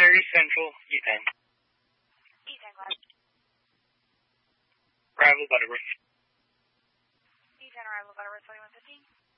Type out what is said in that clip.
Prairie Central, E10. E10, go ahead. Arrival Butterworth. E10, arrival Butterworth, 2115.